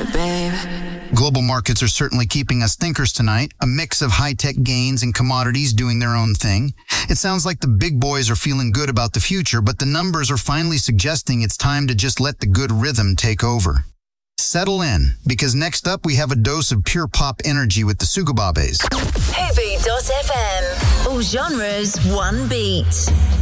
Global markets are certainly keeping us thinkers tonight, a mix of high-tech gains and commodities doing their own thing. It sounds like the big boys are feeling good about the future, but the numbers are finally suggesting it's time to just let the good rhythm take over. Settle in, because next up we have a dose of pure pop energy with the Sugababes. Heavy.fm. All genres, one beat.